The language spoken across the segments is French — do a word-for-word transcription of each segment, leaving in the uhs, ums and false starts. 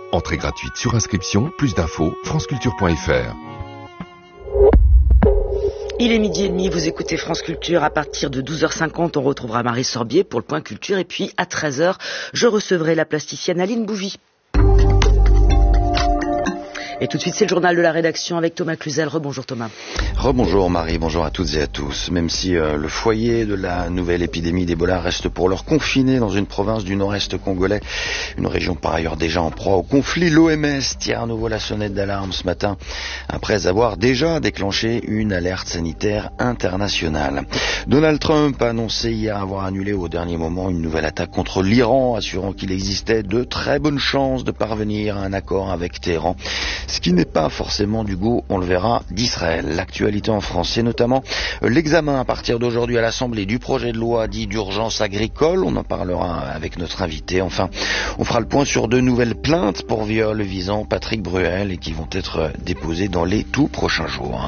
Entrée gratuite sur inscription, plus d'infos, franceculture point f r. Il est midi et demi, vous écoutez France Culture. À partir de douze heures cinquante, on retrouvera Marie Sorbier pour le point culture. Et puis à treize heures, je recevrai la plasticienne Aline Bouvy. Et tout de suite, c'est le journal de la rédaction avec Thomas Cluzel. Rebonjour Thomas. Rebonjour Marie, bonjour à toutes et à tous. Même si euh, le foyer de la nouvelle épidémie d'Ebola reste pour l'heure confiné dans une province du nord-est congolais, une région par ailleurs déjà en proie au conflit, l'O M S tire à nouveau la sonnette d'alarme ce matin après avoir déjà déclenché une alerte sanitaire internationale. Donald Trump a annoncé hier avoir annulé au dernier moment une nouvelle attaque contre l'Iran, assurant qu'il existait de très bonnes chances de parvenir à un accord avec Téhéran. Ce qui n'est pas forcément du goût, on le verra, d'Israël. L'actualité en France, c'est notamment l'examen à partir d'aujourd'hui à l'Assemblée du projet de loi dit d'urgence agricole. On en parlera avec notre invité. Enfin, on fera le point sur deux nouvelles plaintes pour viol visant Patrick Bruel et qui vont être déposées dans les tout prochains jours.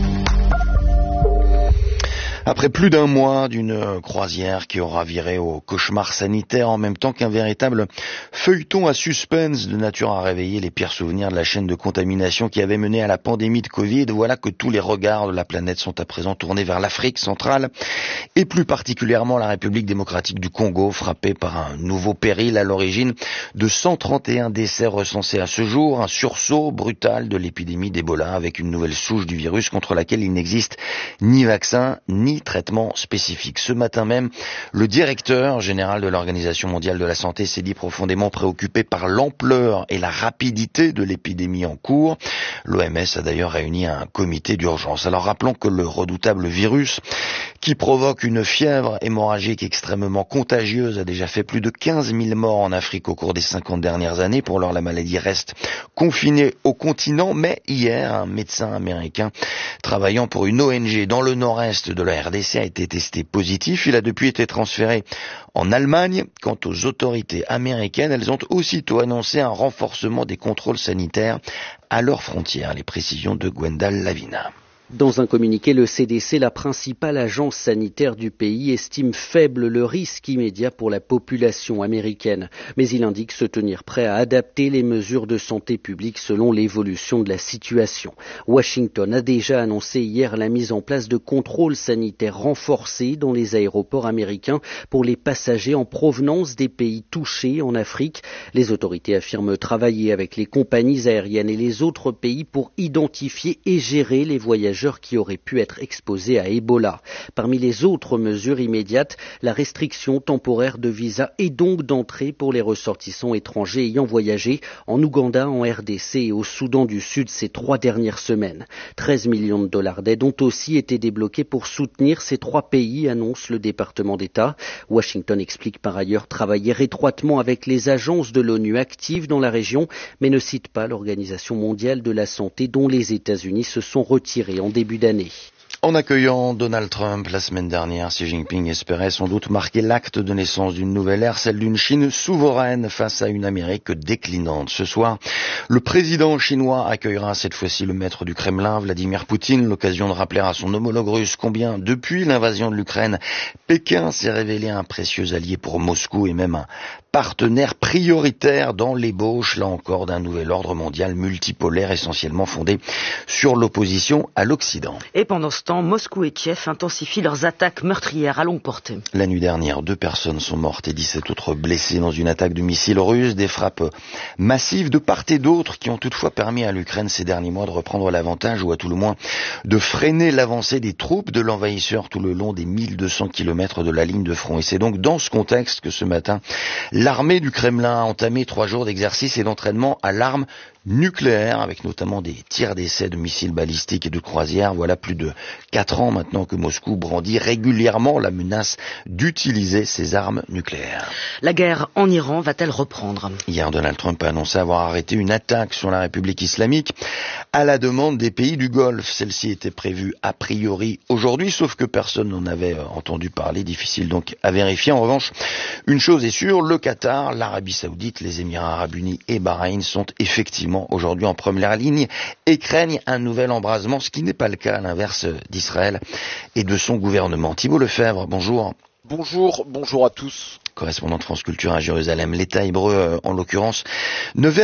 Après plus d'un mois d'une croisière qui aura viré au cauchemar sanitaire en même temps qu'un véritable feuilleton à suspense de nature à réveiller les pires souvenirs de la chaîne de contamination qui avait mené à la pandémie de Covid, voilà que tous les regards de la planète sont à présent tournés vers l'Afrique centrale et plus particulièrement la République démocratique du Congo, frappée par un nouveau péril à l'origine de cent trente et un décès recensés à ce jour, un sursaut brutal de l'épidémie d'Ebola avec une nouvelle souche du virus contre laquelle il n'existe ni vaccin ni traitement spécifique. Ce matin même, le directeur général de l'Organisation mondiale de la santé s'est dit profondément préoccupé par l'ampleur et la rapidité de l'épidémie en cours. L'O M S a d'ailleurs réuni un comité d'urgence. Alors rappelons que le redoutable virus qui provoque une fièvre hémorragique extrêmement contagieuse a déjà fait plus de quinze mille morts en Afrique au cours des cinquante dernières années. Pour l'heure, la maladie reste confinée au continent, mais hier, un médecin américain travaillant pour une O N G dans le nord-est de la R D C a été testé positif. Il a depuis été transféré en Allemagne. Quant aux autorités américaines, elles ont aussitôt annoncé un renforcement des contrôles sanitaires à leurs frontières. Les précisions de Gwendal Lavina. Dans un communiqué, le C D C, la principale agence sanitaire du pays, estime faible le risque immédiat pour la population américaine. Mais il indique se tenir prêt à adapter les mesures de santé publique selon l'évolution de la situation. Washington a déjà annoncé hier la mise en place de contrôles sanitaires renforcés dans les aéroports américains pour les passagers en provenance des pays touchés en Afrique. Les autorités affirment travailler avec les compagnies aériennes et les autres pays pour identifier et gérer les voyageurs qui auraient pu être exposés à Ebola. Parmi les autres mesures immédiates, la restriction temporaire de visa et donc d'entrée pour les ressortissants étrangers ayant voyagé en Ouganda, en R D C et au Soudan du Sud ces trois dernières semaines. treize millions de dollars d'aide ont aussi été débloqués pour soutenir ces trois pays, annonce le département d'État. Washington explique par ailleurs travailler étroitement avec les agences de l'ONU actives dans la région, mais ne cite pas l'Organisation mondiale de la santé dont les États-Unis se sont retirés en début d'année. En accueillant Donald Trump la semaine dernière, Xi Jinping espérait sans doute marquer l'acte de naissance d'une nouvelle ère, celle d'une Chine souveraine face à une Amérique déclinante. Ce soir, le président chinois accueillera cette fois-ci le maître du Kremlin, Vladimir Poutine, l'occasion de rappeler à son homologue russe combien, depuis l'invasion de l'Ukraine, Pékin s'est révélé un précieux allié pour Moscou et même un partenaire prioritaire dans l'ébauche, là encore, d'un nouvel ordre mondial multipolaire essentiellement fondé sur l'opposition à l'Occident. Et pendant ce temps, Moscou et Kiev intensifient leurs attaques meurtrières à longue portée. La nuit dernière, deux personnes sont mortes et dix-sept autres blessées dans une attaque de missiles russes, des frappes massives de part et d'autre qui ont toutefois permis à l'Ukraine ces derniers mois de reprendre l'avantage ou à tout le moins de freiner l'avancée des troupes de l'envahisseur tout le long des mille deux cents kilomètres de la ligne de front. Et c'est donc dans ce contexte que ce matin, l'armée du Kremlin a entamé trois jours d'exercice et d'entraînement à l'arme nucléaire, avec notamment des tirs d'essai de missiles balistiques et de croisières. Voilà plus de quatre ans maintenant que Moscou brandit régulièrement la menace d'utiliser ses armes nucléaires. La guerre en Iran va-t-elle reprendre ? Hier, Donald Trump a annoncé avoir arrêté une attaque sur la République islamique à la demande des pays du Golfe. Celle-ci était prévue a priori aujourd'hui, sauf que personne n'en avait entendu parler. Difficile donc à vérifier. En revanche, une chose est sûre, le Qatar, l'Arabie Saoudite, les Émirats Arabes Unis et Bahreïn sont effectivement aujourd'hui en première ligne et craignent un nouvel embrasement, ce qui n'est pas le cas à l'inverse d'Israël et de son gouvernement. Thibault Lefebvre, bonjour. Bonjour, bonjour à tous. Correspondant de France Culture à Jérusalem, l'État hébreu, en l'occurrence, ne